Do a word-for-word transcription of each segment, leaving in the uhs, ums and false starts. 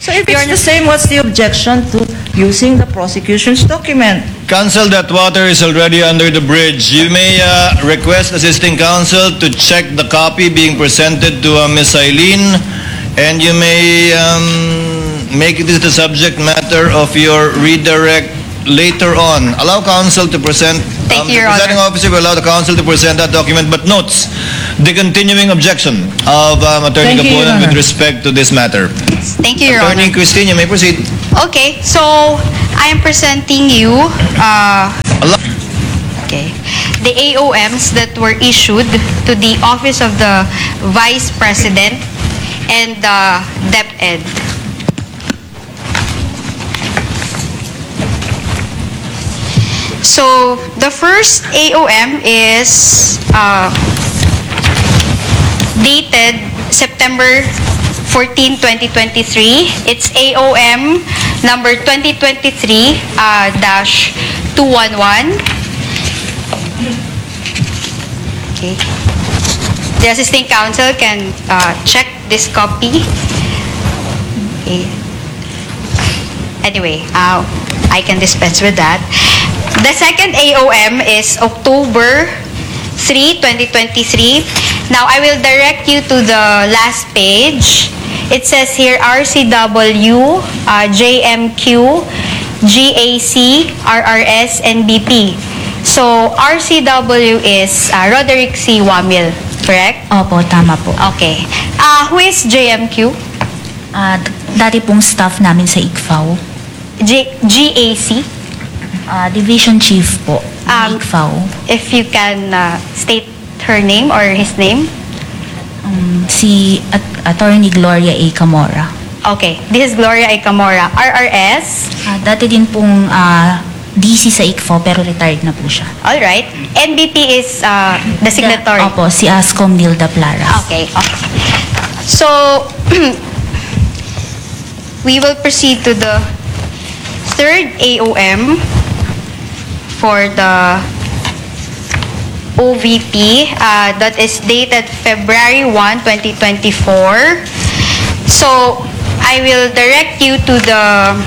So if it's the same, what's the objection to using the prosecution's document? Counsel, that water is already under the bridge. You may uh, request assisting counsel to check the copy being presented to uh, Miz Eileen, and you may um, make this the subject matter of your redirect later on. Allow counsel to present. Thank um, you, Your the presiding Honor. officer will allow the counsel to present that document, but notes the continuing objection of um, Attorney Thank you, Your Gaponan with Honor. respect to this matter. Thank you, Your Attorney Honor. Christine, you may proceed. Okay, so I am presenting you uh, Allow okay, the A O Ms that were issued to the Office of the Vice President and the DepEd. So the first A O M is uh, dated September fourteenth, twenty twenty-three. It's A O M number twenty twenty-three uh, dash two one one. Okay. The assisting counsel can uh, check this copy. Okay. Anyway, uh, I can dispense with that. The second A O M is October third, twenty twenty-three. Now, I will direct you to the last page. It says here R C W, uh, J M Q, G A C, R R S, and B P. So, R C W is uh, Roderick C. Wamil, correct? Opo, tama po. Okay. Uh, who is J M Q? Ah, d- dati pong staff namin sa I C F A O. G GAC? Ah, Division Chief po ng Um, I C F A O. If you can uh, state her name or his name. Um, si At- Attorney Gloria A. Camora. Okay. This is Gloria A. Camora. R R S? Ah, dati din pong ah, D C sa I C F A O pero retired na po siya. Alright. N B P is uh, the signatory. Opo, si Ascom Nilda Plaras. Okay, okay. So, we will proceed to the third A O M for the O V P uh, that is dated February first, twenty twenty-four. So, I will direct you to the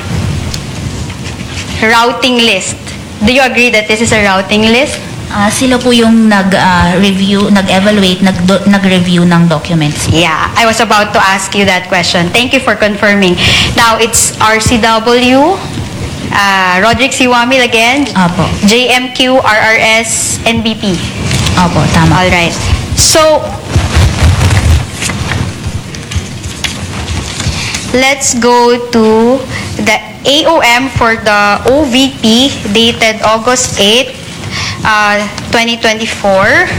routing list. Do you agree that this is a routing list? Ah, sila po yung nag-review, nag-evaluate, nag- nag-review ng documents. Yeah, I was about to ask you that question. Thank you for confirming. Now, it's R C W, uh, Roderick C. Wamil again, Opo. J M Q, R R S, N B P. Opo, tama. All right. So, let's go to the A O M for the O V P dated August eighth, uh, twenty twenty-four.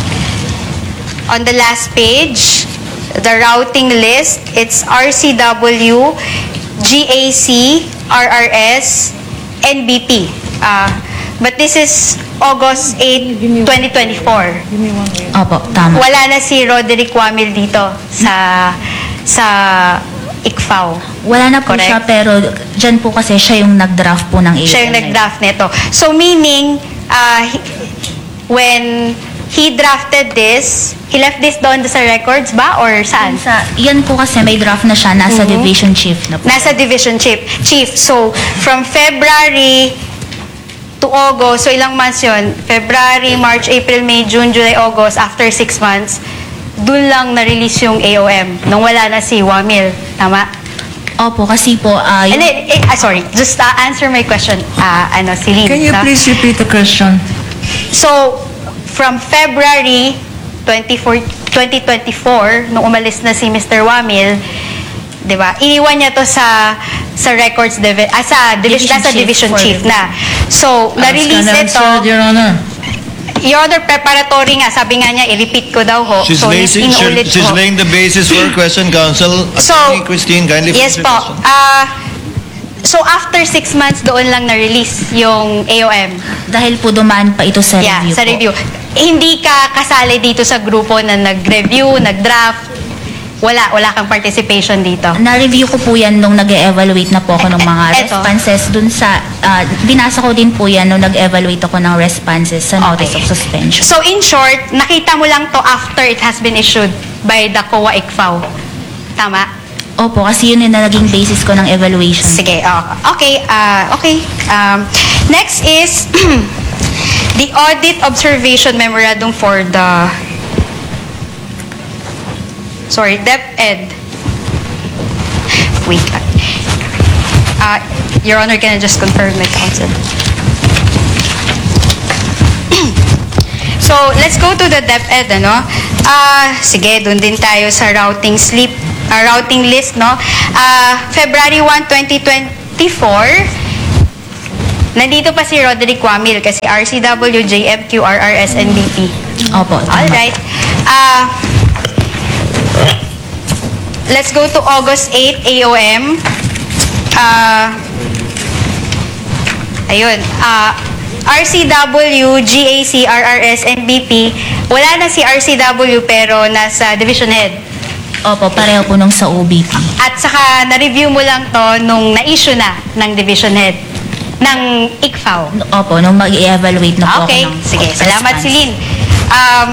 On the last page, the routing list, it's R C W, G A C, R R S, N B P. Uh, but this is August eighth, twenty twenty-four. Opo, tama. Wala na si Roderick Wamil dito sa sa I C F A O. Wala na po Correct. siya pero dyan po kasi siya yung nag-draft po ng A O M. Siya yung nag-draft nito. So meaning, uh, he- when he drafted this, he left this doon sa records ba or saan? Sa, yan po kasi may draft na siya, nasa Mhm. division chief na po. Nasa division chief. Chief. So, from February to August, so ilang months yun? February, March, April, May, June, July, August, after six months, dun lang na-release yung A O M nung wala na si Wamil. Tama? Opo, kasi po, ah, And yung- then, eh, ah, sorry, just uh, answer my question. Uh, ano, si Lynn. Can you sa- please repeat the question? So, from February twenty-four, twenty twenty-four, nung umalis na si Mister Wamil, di ba, iniwan niya to sa sa records, divi- ah, sa division, Division nasa chief division for chief na. So, na-release That's ito. unanswered, Your Honor. Your Honor, preparatory nga, sabi nga niya, i-repeat ko daw ho. She's, so, laying, inuulit she's ko. laying the basis for her question, counsel. So, Attorney Christine, kindly yes finish po. your question. Ah, so, after six months, doon lang na-release yung A O M. dahil po dumaan pa ito sa Yeah, review sa po. review. Hindi ka kasali dito sa grupo na nag-review, nag-draft. Wala, wala kang participation dito. Na-review ko po yan nung nag-evaluate na po ako ng mga Eh, eto. responses dun sa, ah, binasa ko din po yan nung nag-evaluate ako ng responses sa notice Okay. of suspension. So, in short, nakita mo lang to after it has been issued by the C O A I C F A O. Tama? Opo, kasi yun yung naging basis ko ng evaluation. Sige, ah, okay, ah, okay. Um, next is the audit observation memorandum for the, sorry, DepEd. Wait lang. Uh, Your Honor, can I just confirm my counsel? So, let's go to the DepEd, ano? Ah, sige, dun din tayo sa routing slip, ah, routing list, no? Ah, February first, twenty twenty-four, nandito pa si Roderick Wamil kasi R C W, J M Q, R R S, N B P. Opo, tama. Alright. Ah, let's go to August eighth, A O M. Ah, ayun. Ah, R C W, G A C, R R S, N B P, wala na si R C W pero nasa division head. Opo, pareho po nung sa O B P. At saka na-review mo lang to nung na-issue na ng division head ng I C F A O. Opo, nung mag-i-evaluate na po Okay, ako ng sige. Salamat, response. Celine. Um,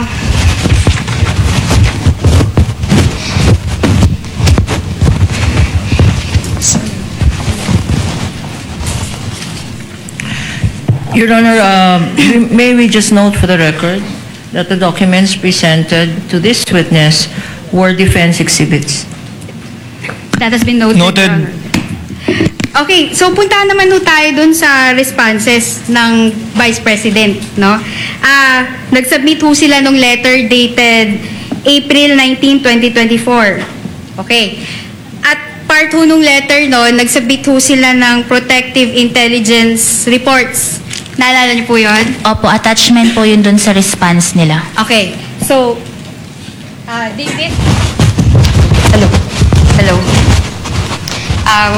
Your Honor, um, may we just note for the record that the documents presented to this witness were defense exhibits. That has been noted. Noted. Your Honor. Okay, so punta naman no tayo dun sa responses ng Vice President, no? Ah, nag-submit ho sila ng letter dated April nineteenth, twenty twenty-four. Okay. At part ho nung letter no, nag-submit ho sila ng protective intelligence reports. Naalala niyo po 'yon? Opo, attachment po yun dun sa response nila. Okay. So, ah, David? Hello. Hello. Um,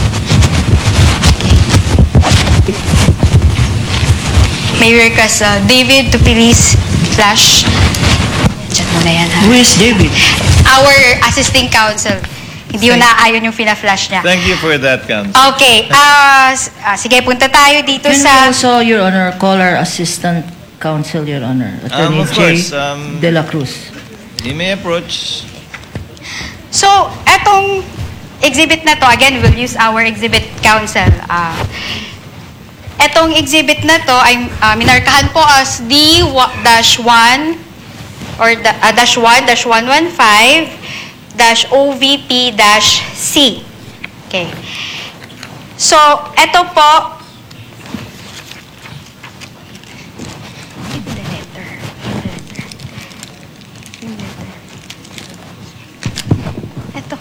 may request, uh, David to please flash. Diyan muna yan, ha? Who is David? Our assisting counsel. Hindi yun naaayon yung fina-flash niya. Thank you for that, Counsel. Okay. ah, s- ah, sige, punta tayo dito Can we sa... also, Your Honor, call our assistant counsel, Your Honor, Attorney of J. course, um, De La Cruz. You may approach. So, etong exhibit na to, again, we'll use our exhibit counsel. Ah, etong exhibit na to ay ah, minarkahan po as D one or the, ah, dash one dash one one five dash O V P dash C. Okay. So, eto po Ito.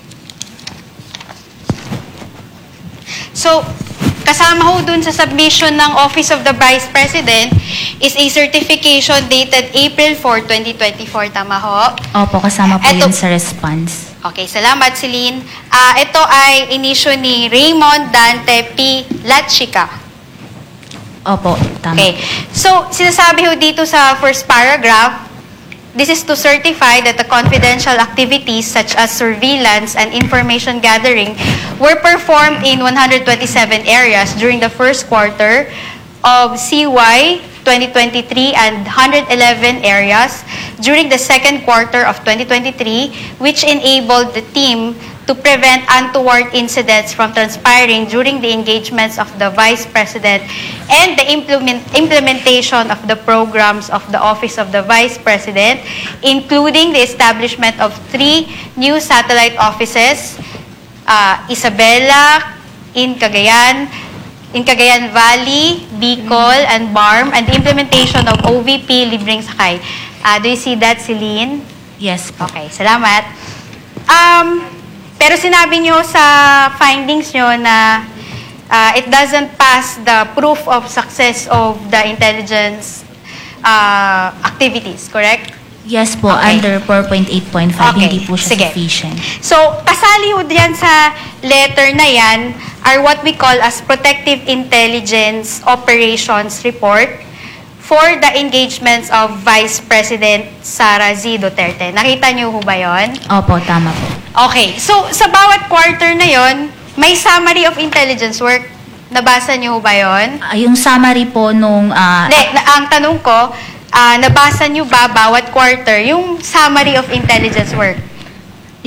So, kasama ho dun sa submission ng Office of the Vice President is a certification dated April fourth, twenty twenty-four. Tama ho? Opo, kasama po Eto- yun sa response. Okay, salamat, Celine. Ah, ito ay inisyo ni Raymond Dante P. Lachica. Opo, tama. Okay. So, sinasabi ho dito sa first paragraph, this is to certify that the confidential activities such as surveillance and information gathering were performed in one hundred twenty-seven areas during the first quarter of C Y twenty twenty-three and one hundred eleven areas during the second quarter of twenty twenty-three, which enabled the team to prevent untoward incidents from transpiring during the engagements of the Vice President and the implement, implementation of the programs of the Office of the Vice President, including the establishment of three new satellite offices, uh, Isabela, in Cagayan, in Cagayan Valley, Bicol, and B A R M, and the implementation of O V P Libreng Sakay. Uh, do you see that, Celine? Yes po. Okay, salamat. Um, pero sinabi nyo sa findings nyo na uh, it doesn't pass the proof of success of the intelligence uh, activities, correct? Yes po, Okay. under four point eight point five, Okay, hindi po siya sige. sufficient. So, kasali ho diyan sa letter na yan are what we call as Protective Intelligence Operations Report for the engagements of Vice President Sara Z. Duterte. Nakita niyo ho ba yon? Opo, tama po. Okay. So, sa bawat quarter na yon, may summary of intelligence work. Nabasa niyo ho ba yon? Ah, yung summary po nung... ah, Hindi, na, ang tanong ko, ah, nabasa niyo ba bawat quarter yung summary of intelligence work?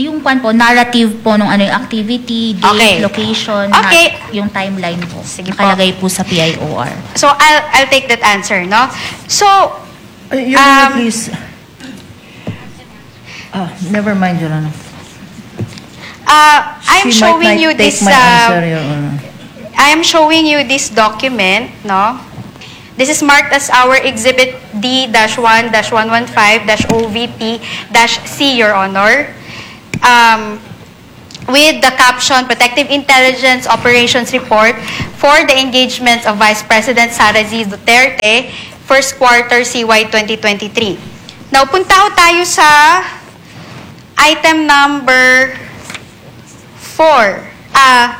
Yung kwan po, narrative po nung ano yung activity, date, Okay. location, Okay. na- yung timeline po. Sige po. Nakalagay po sa P I O R. So, I'll, I'll take that answer, no? So, Uh, Your Honor, Um, please. Ah, never mind, Your Honor. uh, I'm She showing might you not take this, my answer, uh, Your Honor. I am showing you this document, no? This is marked as our Exhibit D one one five O V P C, Your Honor. Um, with the caption, Protective Intelligence Operations Report for the engagements of Vice President Sara Z. Duterte, first quarter C Y twenty twenty-three. Now, punta ho tayo sa item number four. Ah,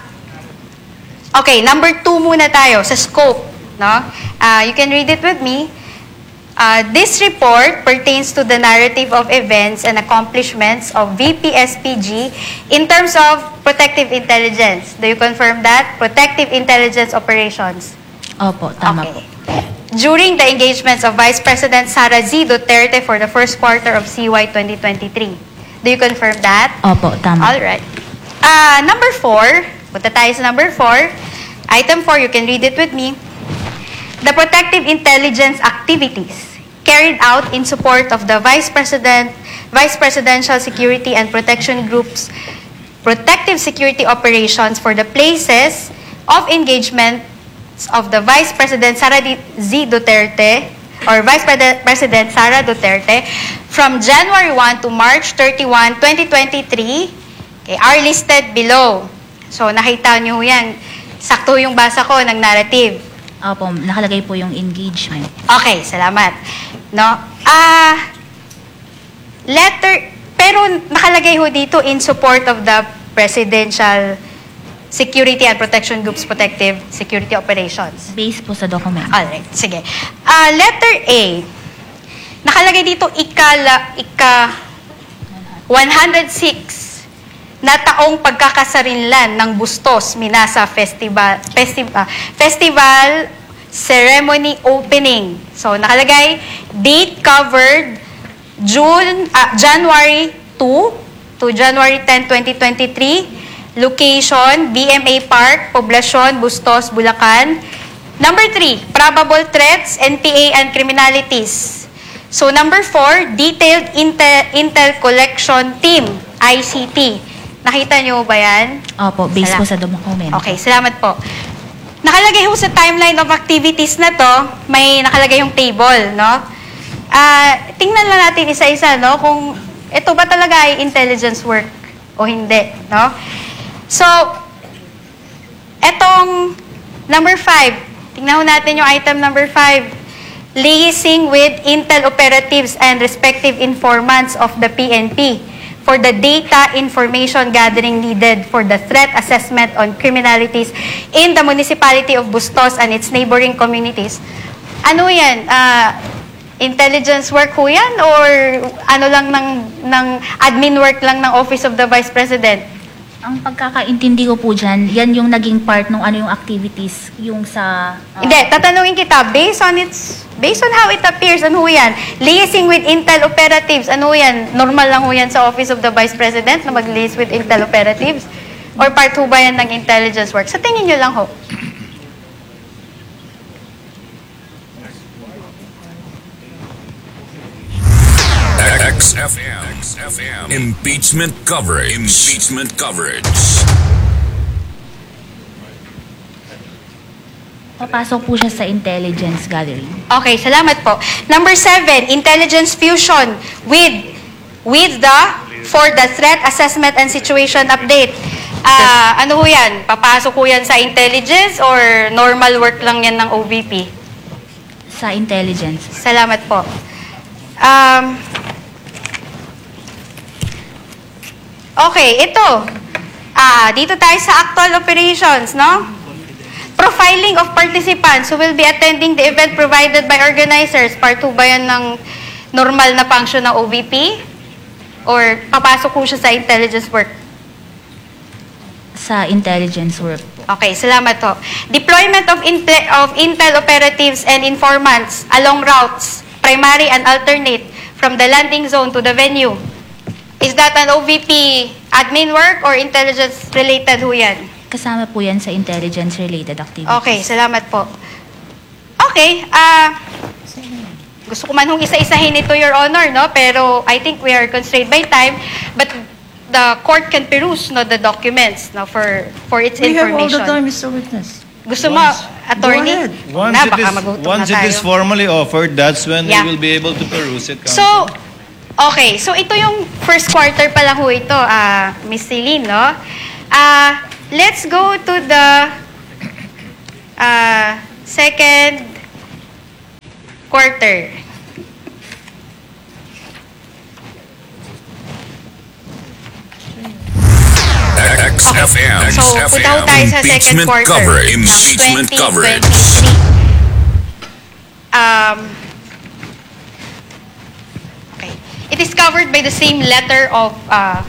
okay, number two muna tayo sa scope. No? Uh, you can read it with me. Uh, this report pertains to the narrative of events and accomplishments of V P S P G in terms of protective intelligence. Do you confirm that? Protective intelligence operations. Opo, tama Okay. po. During the engagements of Vice President Sara Z. Duterte for the first quarter of C Y twenty twenty-three. Do you confirm that? Opo, tama. All right. Uh, number four, punta tayo sa number four. Item four, you can read it with me. The protective intelligence activities carried out in support of the Vice President, Vice Presidential Security and Protection Group's protective security operations for the places of engagement of the Vice President Sara Z. Duterte or Vice President Sara Duterte from January first to March thirty-first, twenty twenty-three, okay, are listed below. So, nakita nyo yan. Sakto yung basa ko ng narrative. Opo, nakalagay po yung engagement. Okay, salamat. No? Ah, letter, pero nakalagay ho dito in support of the Presidential Security and Protection Group's protective security operations. Based po sa document. Alright, sige. Ah, letter A, nakalagay dito ikala, ika one hundred six na taong pagkakasarinlan ng Bustos Minasa Festival Festival Festival Ceremony Opening. So nakalagay date covered June ah, January two to January tenth, twenty twenty-three. Location B M A Park, Poblacion, Bustos, Bulacan. Number three, probable threats, N P A and criminalities. So number four, detailed intel, intel collection team, I C T. Nakita niyo ba yan? Opo, based Salamat. po sa document. Okay, salamat po. Nakalagay ho sa timeline of activities na to, may nakalagay yung table, no? Ah, tingnan lang natin isa-isa, no? Kung ito ba talaga ay intelligence work o hindi, no? So, etong number five, tingnan ho natin yung item number five. Liaising with intel operatives and respective informants of the P N P for the data information gathering needed for the threat assessment on criminalities in the municipality of Bustos and its neighboring communities. Ano yan? Ah, intelligence work ho yan? Or ano lang ng, ng admin work lang ng Office of the Vice President? Ang pagkakaintindi ko po dyan, yan yung naging part ng ano yung activities, yung sa... ah, Hindi, tatanungin kita, based on its, based on how it appears, ano ho yan? Liaising with intel operatives, ano ho yan? Normal lang ho yan sa Office of the Vice President na mag-liaise with intel operatives? Or part ho ba yan ng intelligence work? Sa tingin nyo lang ho. X F M. X F M. Impeachment coverage. Impeachment coverage. Papasok po siya sa intelligence gathering. Okay, salamat po. Number seven, intelligence fusion with with the for the threat assessment and situation update. Ah, ano ho yan? Papasok ho yan sa intelligence or normal work lang yan ng O V P? Sa intelligence. Salamat po. Um, okay, ito. Ah, dito tayo sa actual operations, no? Profiling of participants who will be attending the event provided by organizers. Part two ba yan ng normal na function ng O V P? Or papasok ko siya sa intelligence work? Sa intelligence work po. Okay, salamat po. Deployment of, inte- of intel operatives and informants along routes, primary and alternate, from the landing zone to the venue. Is that an O V P admin work or intelligence-related ho yan? Kasama po yan sa intelligence-related activities. Okay, salamat po. Okay, ah... gusto ko man hong isa-isahin ito, Your Honor, no? Pero I think we are constrained by time. But the court can peruse no, the documents no, for for its We have all information. the time, Mister Witness. Gusto mo, attorney? Go ahead. Once Na, it baka is, magutom once na it is tayo. formally offered, that's when Yeah. we will be able to peruse it. So, Counsel. okay. So, ito yung first quarter pa lang ho ito, ah, Miss Celine, no? Ah, let's go to the ah, second quarter. X F M. So, punta ho tayo sa second Impeachment quarter coverage. ng Impeachment twenty coverage. twenty-three. Um, okay. It is covered by the same letter of uh,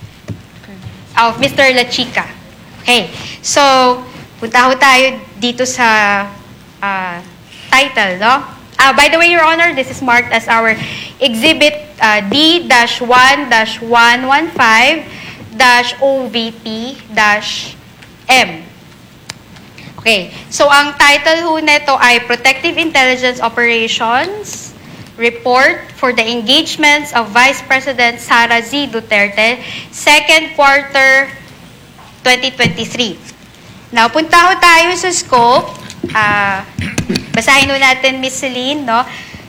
of Mister La Chica. Okay. So, punta ho tayo dito sa uh, title, no? Uh, by the way, Your Honor, this is marked as our Exhibit uh, D one one five O V P M. Okay. So, ang title ho nito ay Protective Intelligence Operations Report for the Engagements of Vice President Sara Z. Duterte, second quarter twenty twenty-three. Now, punta ho tayo sa scope. Ah, basahin ho natin, Miss Celine, no?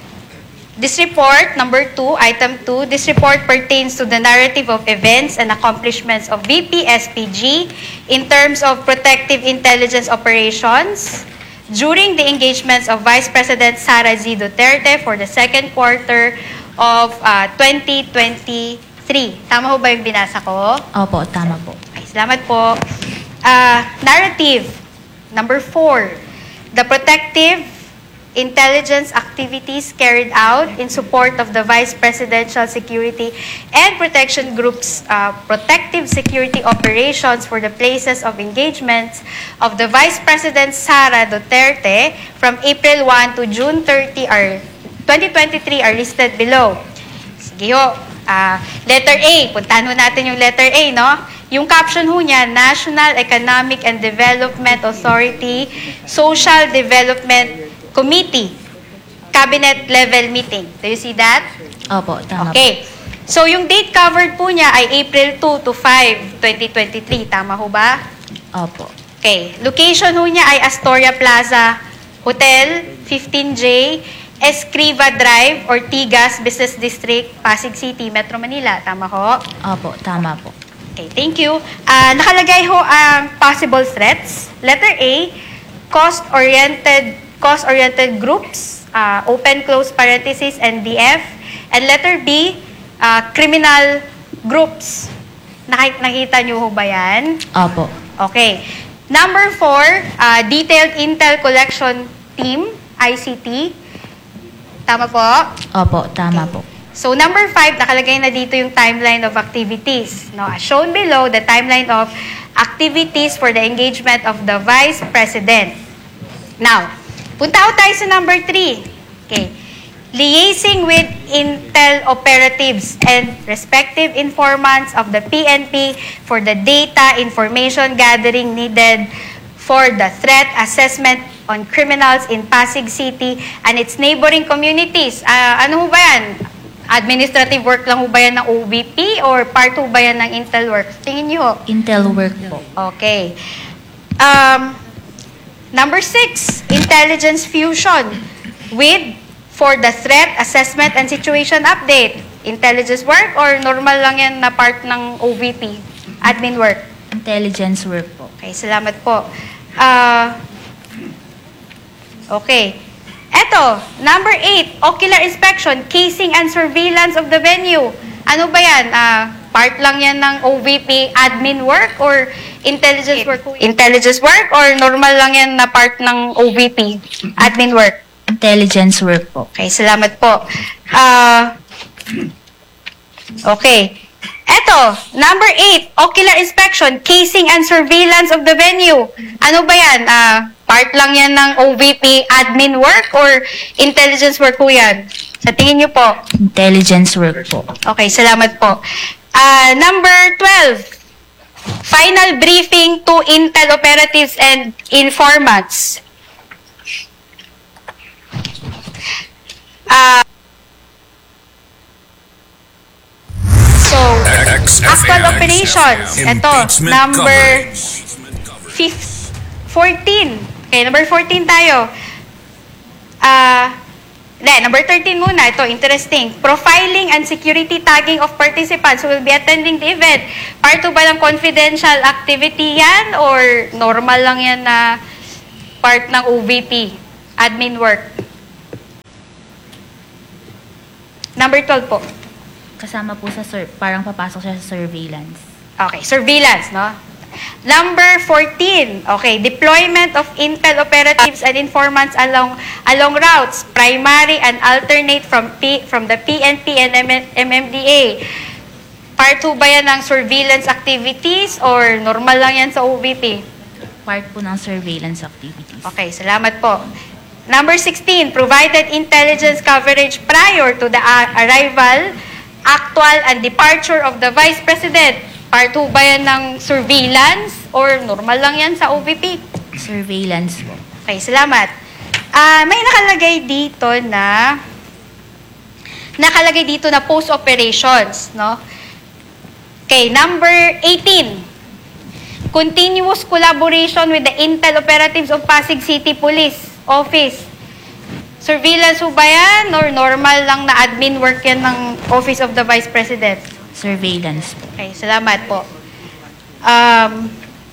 This report, number two, item two, this report pertains to the narrative of events and accomplishments of V P S P G in terms of protective intelligence operations during the engagements of Vice President Sara Z. Duterte for the second quarter of uh, twenty twenty-three. Tama ho ba yung binasa ko? Opo, tama po. Okay, salamat po. Uh, narrative, number four, the protective intelligence activities carried out in support of the Vice Presidential Security and Protection Group's uh, protective security operations for the places of engagements of the Vice President Sara Duterte from April first to June thirtieth or twenty twenty-three are listed below. Sige ho. Uh, letter A, puntahan ho natin yung letter A, no? Yung caption ho niya, National Economic and Development Authority Social Development Committee, Cabinet level meeting. Do you see that? Opo, tama Okay. So, yung date covered po niya ay April second to fifth, twenty twenty-three. Tama ho ba? po. Opo. Okay. Location ho niya ay Astoria Plaza Hotel, fifteen J, Escriva Drive, Ortigas Business District, Pasig City, Metro Manila. Tama ho? Opo, tama po. Okay, thank you. Ah, nakalagay ho ang possible threats. Letter A, cost-oriented cost-oriented groups, uh, open close parenthesis, N D F. And letter B, uh, criminal groups. Nakik- nakita nyo ho ba yan? Opo. Okay. Number four, uh, detailed intel collection team, I C T. Tama po? Opo, tama po. So, number five, nakalagay na dito yung timeline of activities. No, as shown below, the timeline of activities for the engagement of the Vice President. Now, punta ho tayo sa number three. Okay. Liaising with intel operatives and respective informants of the P N P for the data information gathering needed for the threat assessment on criminals in Pasig City and its neighboring communities. Uh, ano ho ba yan? Administrative work lang ho ba yan ng O V P or part ho ba yan ng intel work? Tingin niyo ho. Intel work po. Okay. Um, number six, intelligence fusion with for the threat assessment and situation update. Intelligence work or normal lang yan na part ng O V P? Admin work. Intelligence work po. Okay, salamat po. Uh, okay. Eto, number eight, ocular inspection, casing and surveillance of the venue. Ano ba yan? Uh, part lang yan ng O V P admin work or intelligence work? Intelligence work or normal lang yan na part ng O V P admin work? Intelligence work po. Okay, salamat po. Uh, okay. Eto, number eight, ocular inspection, casing and surveillance of the venue. Ano ba yan? Uh, part lang yan ng O V P admin work or intelligence work po yan? Sa tingin niyo po? Intelligence work po. Okay, salamat po. Ah, number twelve, final briefing to Intel operatives and informants. Ah, so, actual operations. Ito, number fifth, fourteen. Okay, number fourteen tayo. Ah, uh, number thirteen muna. Ito, interesting. Profiling and security tagging of participants who will be attending the event. Part two ba ng confidential activity yan or normal lang yan na part ng O V P, admin work? Number twelve po. Kasama po sa, sur- parang papasok siya sa surveillance. Okay, surveillance, no? Number fourteen, okay, deployment of Intel operatives and informants along along routes, primary and alternate from P, from the P N P and M M D A. Part two ba yan ng surveillance activities or normal lang yan sa O V P? Part po ng surveillance activities. Okay, salamat po. Number sixteen, provided intelligence coverage prior to the uh, arrival, actual, and departure of the Vice President. Part two ba yan ng surveillance or normal lang yan sa O V P? Surveillance po. Okay, salamat. Ah, may nakalagay dito na nakalagay dito na post operations, no? Okay, number eighteen. Continuous collaboration with the Intel operatives of Pasig City Police Office. Surveillance po ba yan or normal lang na admin work yan ng Office of the Vice President? Surveillance po. Okay, salamat po. Um,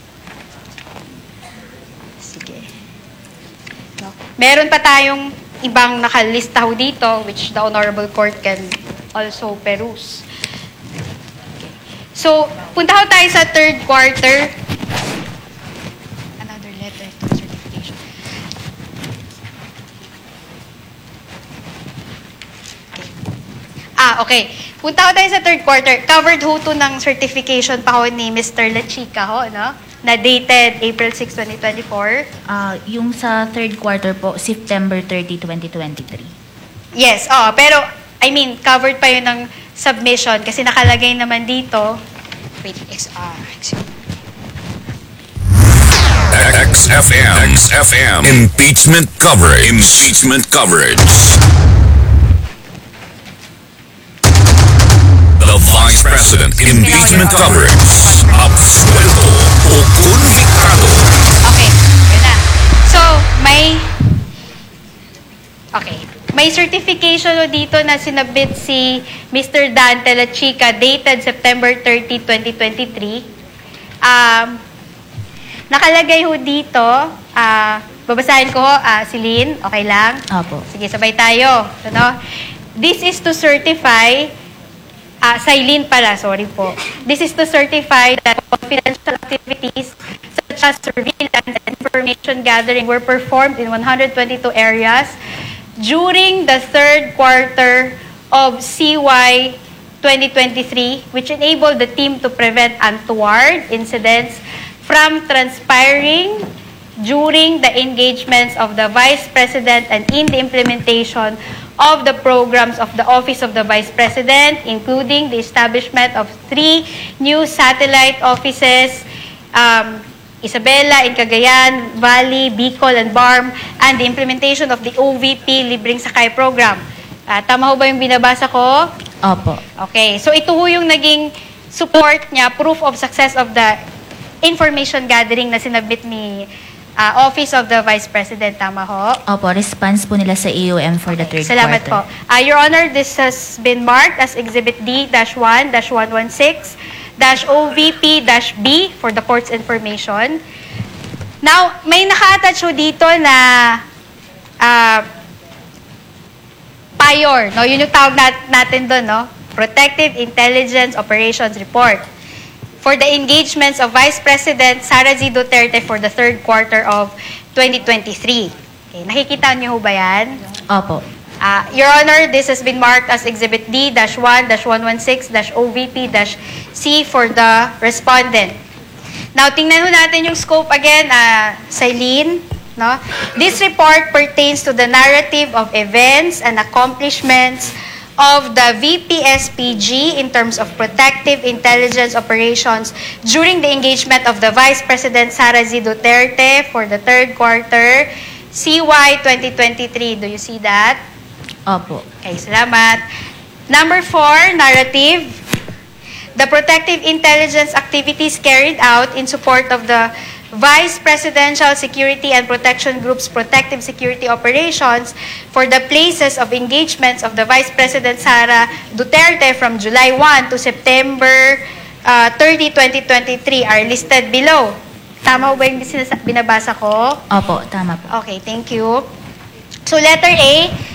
sige. No. Meron pa tayong ibang nakalista ho dito which the Honorable Court can also peruse. Okay. So, punta ho tayo sa third quarter. Another letter to certification. Okay. Ah, okay. Punta ko tayo sa third quarter. Covered ho to ng certification pa ho ni Mister Lachica ho, no? Na dated April sixth, twenty twenty-four. Ah, yung sa third quarter po, September thirtieth, twenty twenty-three. Yes, oh, pero I mean, covered pa yun ng submission kasi nakalagay naman dito. Wait, X R. X F M. X F M. Impeachment coverage. Impeachment coverage. The Vice President. Impeachment coverage. Absuelto o convictado. Okay, yun na. So, may Okay. May certification o dito na sinabit si Mister Dante Lachica dated September thirtieth, twenty twenty-three. Um, nakalagay ho dito, ah, babasahin ko ho, ah, si Lynn, okay lang? Opo. Sige, sabay tayo. Ano? This is to certify, ah, Silene pala, sorry po. This is to certify that confidential activities such as surveillance and information gathering were performed in one hundred twenty-two areas during the third quarter of C Y twenty twenty-three, which enabled the team to prevent untoward incidents from transpiring during the engagements of the Vice President and in the implementation of the programs of the Office of the Vice President, including the establishment of three new satellite offices, um, Isabela in Cagayan, Valley, Bicol, and Barm, and the implementation of the O V P Libreng Sakay Program. Uh, tama ho ba yung binabasa ko? Opo. Okay, so ito ho yung naging support niya, proof of success of the information gathering na sinabit ni uh, Office of the Vice President. Tama ho? Opo, response po nila sa A O M for the third Salamat quarter. po. Uh, Your Honor, this has been marked as Exhibit D one one six O V P B for the court's information. Now, may naka-attach ho dito na uh, P I O R, no? Yun yung tawag nat- natin doon, no? Protective Intelligence Operations Report for the engagements of Vice President Sara Z. Duterte for the third quarter of twenty twenty-three. Okay, nakikita niyo ho ba yan? Opo. Uh, Your Honor, this has been marked as Exhibit D one one one six O V P C for the respondent. Now, tingnan ho natin yung scope again, uh, Silene. No? This report pertains to the narrative of events and accomplishments of the V P S P G in terms of protective intelligence operations during the engagement of the Vice President Sara Z. Duterte for the third quarter C Y twenty twenty-three. Do you see that? Opo. Okay, salamat. Number four, narrative. The protective intelligence activities carried out in support of the Vice Presidential Security and Protection Group's protective security operations for the places of engagements of the Vice President Sara Duterte from July first to September uh, thirtieth, twenty twenty-three are listed below. Tama ba yung sinasa- binabasa ko? Opo, tama po. Okay, thank you. So letter A,